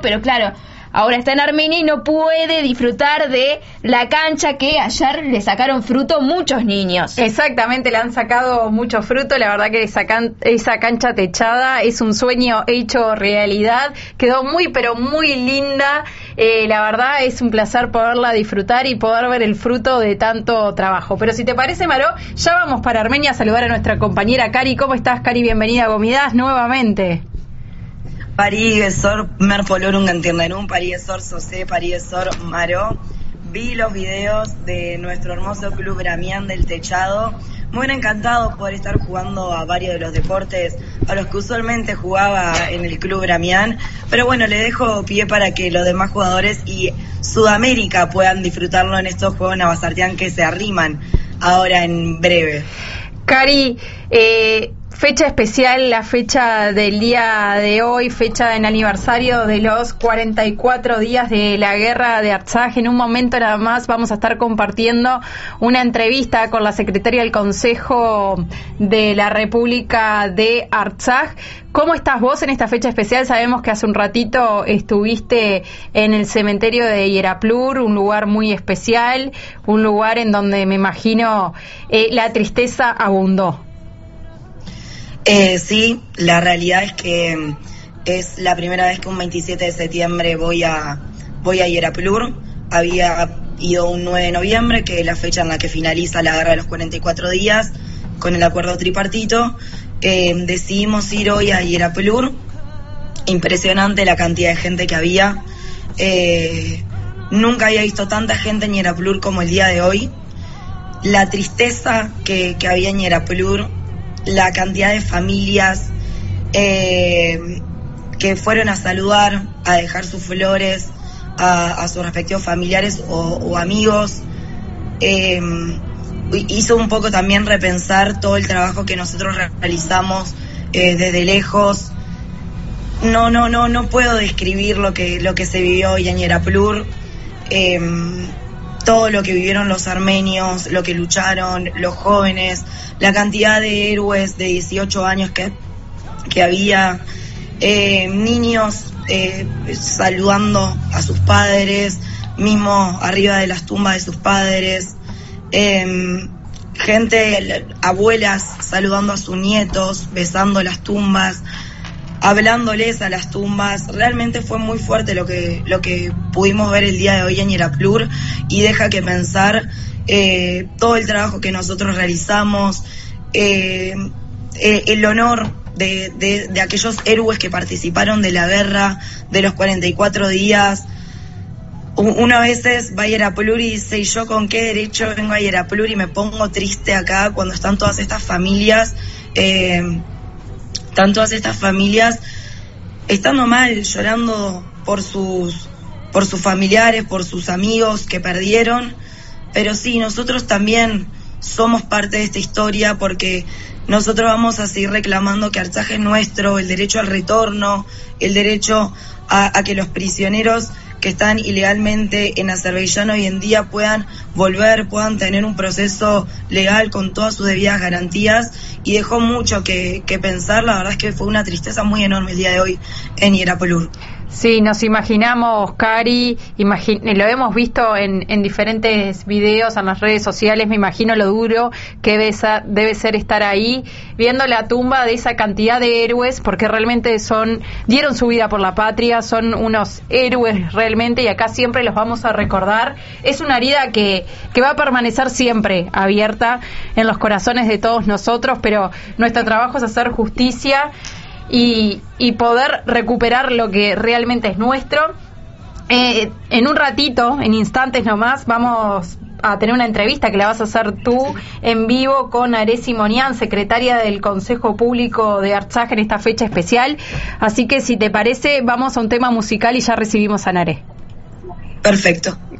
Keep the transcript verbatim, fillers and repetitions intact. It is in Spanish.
pero claro, ahora está en Armenia y no puede disfrutar de la cancha que ayer le sacaron fruto muchos niños. Exactamente, le han sacado mucho fruto. La verdad que esa, can- esa cancha techada es un sueño hecho realidad. Quedó muy, pero muy linda. Eh, la verdad es un placer poderla disfrutar y poder ver el fruto de tanto trabajo. Pero si te parece, Maró, ya vamos para Armenia a saludar a nuestra compañera Cari. ¿Cómo estás, Cari? Bienvenida a Gomidas nuevamente. Pariguesor Merfolorun Gantirnerun, Pariguesor Sosé, Pariguesor Maró. Vi los videos de nuestro hermoso club Bramián del Techado. Muy encantado por estar jugando a varios de los deportes a los que usualmente jugaba en el club Bramián. Pero bueno, le dejo pie para que los demás jugadores y Sudamérica puedan disfrutarlo en estos Juegos Navasartián que se arriman ahora en breve. Cari, eh... fecha especial, la fecha del día de hoy, fecha en aniversario de los cuarenta y cuatro días de la guerra de Artsaj. En un momento nada más vamos a estar compartiendo una entrevista con la secretaria del Consejo de la República de Artsaj. ¿Cómo estás vos en esta fecha especial? Sabemos que hace un ratito estuviste en el cementerio de Hieraplur, un lugar muy especial, un lugar en donde me imagino eh, la tristeza abundó. Eh, sí, la realidad es que es la primera vez que un veintisiete de septiembre voy a voy a Hieraplur. Había ido un nueve de noviembre, que es la fecha en la que finaliza la guerra de los cuarenta y cuatro días, con el acuerdo tripartito. Eh, decidimos ir hoy a Hieraplur. Impresionante la cantidad de gente que había. Eh, nunca había visto tanta gente en Hieraplur como el día de hoy. La tristeza que, que había en Hieraplur, la cantidad de familias eh, que fueron a saludar, a dejar sus flores a, a sus respectivos familiares o, o amigos, eh, hizo un poco también repensar todo el trabajo que nosotros realizamos eh, desde lejos. No, no, no, no puedo describir lo que lo que se vivió hoy en Hieraplur. Eh, todo lo que vivieron los armenios, lo que lucharon, los jóvenes, la cantidad de héroes de dieciocho años que, que había, eh, niños eh, saludando a sus padres, mismo arriba de las tumbas de sus padres, eh, gente, abuelas saludando a sus nietos, besando las tumbas, hablándoles a las tumbas. Realmente fue muy fuerte lo que lo que pudimos ver el día de hoy en Hieraplur, y deja que pensar eh, todo el trabajo que nosotros realizamos, eh, eh, el honor de, de, de aquellos héroes que participaron de la guerra de los cuarenta y cuatro días. Una veces va a Hieraplur y dice, ¿y yo con qué derecho vengo a Hieraplur? Y me pongo triste acá cuando están todas estas familias eh, Están todas estas familias estando mal, llorando por sus, por sus familiares, por sus amigos que perdieron. Pero sí, nosotros también somos parte de esta historia, porque nosotros vamos a seguir reclamando que Artsaj es nuestro, el derecho al retorno, el derecho a, a que los prisioneros que están ilegalmente en Azerbaiyán hoy en día puedan volver, puedan tener un proceso legal con todas sus debidas garantías, y dejó mucho que, que pensar. La verdad es que fue una tristeza muy enorme el día de hoy en Hieraplur. Sí, nos imaginamos, Cari, imagin- lo hemos visto en, en diferentes videos en las redes sociales. Me imagino lo duro que debe ser, debe ser estar ahí viendo la tumba de esa cantidad de héroes, porque realmente son, dieron su vida por la patria, son unos héroes realmente, y acá siempre los vamos a recordar. Es una herida que, que va a permanecer siempre abierta en los corazones de todos nosotros, pero nuestro trabajo es hacer justicia Y, y poder recuperar lo que realmente es nuestro. Eh, en un ratito, en instantes nomás, vamos a tener una entrevista que la vas a hacer tú en vivo con Aré Simonian, secretaria del Consejo Público de Artsaj en esta fecha especial. Así que si te parece, vamos a un tema musical y ya recibimos a Naré. Perfecto.